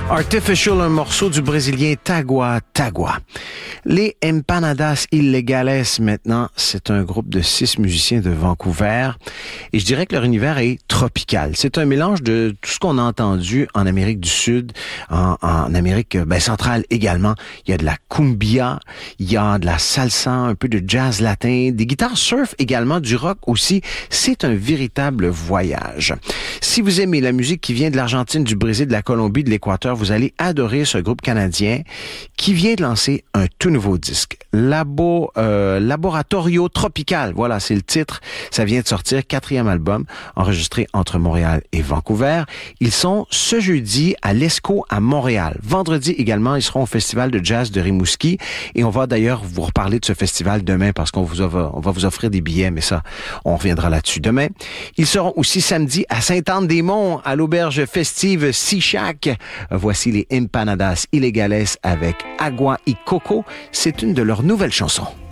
Artificial, un morceau du Brésilien Tagua Tagua. Les Empanadas Ilegales, maintenant, c'est un groupe de 6 musiciens de Vancouver. Et je dirais que leur univers est tropical. C'est un mélange de tout ce qu'on a entendu en Amérique du Sud, en Amérique centrale également. Il y a de la cumbia, il y a de la salsa, un peu de jazz latin, des guitares surf également, du rock aussi. C'est un véritable voyage. Si vous aimez la musique qui vient de l'Argentine, du Brésil, de la Colombie, de l'Équateur, vous allez adorer ce groupe canadien qui vient de lancer un tout nouveau disque. Laboratorio Tropical, voilà, c'est le titre. Ça vient de sortir, 4e album, enregistré entre Montréal et Vancouver. Ils sont ce jeudi à l'ESCO à Montréal. Vendredi également, ils seront au Festival de jazz de Rimouski. Et on va d'ailleurs vous reparler de ce festival demain parce on va vous offrir des billets, mais ça, on reviendra là-dessus demain. Ils seront aussi samedi à Sainte-Anne-des-Monts, à l'auberge festive Sea Shack. Voici les Empanadas Ilegales avec Agua y Coco. C'est une de leurs nouvelles chansons.